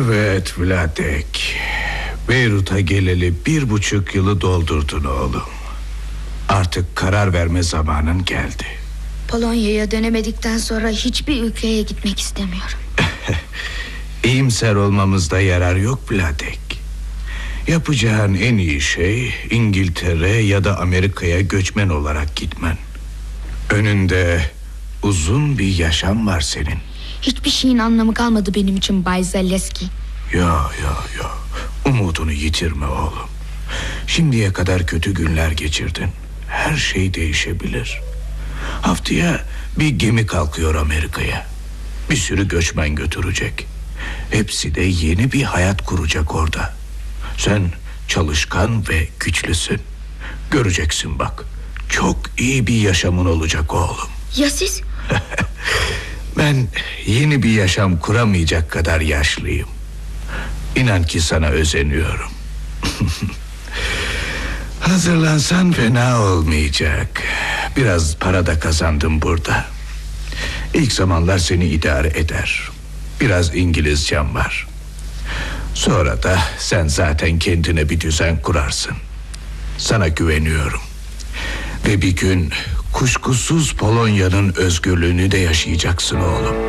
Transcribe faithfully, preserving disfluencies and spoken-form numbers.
Evet Vladek, Beyrut'a geleli bir buçuk yılı doldurdun oğlum. Artık karar verme zamanın geldi. Polonya'ya dönemedikten sonra hiçbir ülkeye gitmek istemiyorum. İyimser olmamızda yarar yok Vladek. Yapacağın en iyi şey İngiltere ya da Amerika'ya göçmen olarak gitmen. Önünde uzun bir yaşam var senin. Hiçbir şeyin anlamı kalmadı benim için Bay Zaleski. Ya ya ya, umudunu yitirme oğlum. Şimdiye kadar kötü günler geçirdin. Her şey değişebilir. Haftaya bir gemi kalkıyor Amerika'ya. Bir sürü göçmen götürecek. Hepsi de yeni bir hayat kuracak orada. Sen çalışkan ve güçlüsün. Göreceksin bak. Çok iyi bir yaşamın olacak oğlum. Ya siz? Ben yeni bir yaşam kuramayacak kadar yaşlıyım. İnan ki sana özeniyorum. Hazırlansan fena olmayacak. Biraz para da kazandım burada. İlk zamanlar seni idare eder. Biraz İngilizcem var. Sonra da sen zaten kendine bir düzen kurarsın. Sana güveniyorum. Ve bir gün kuşkusuz Polonya'nın özgürlüğünü de yaşayacaksın oğlum.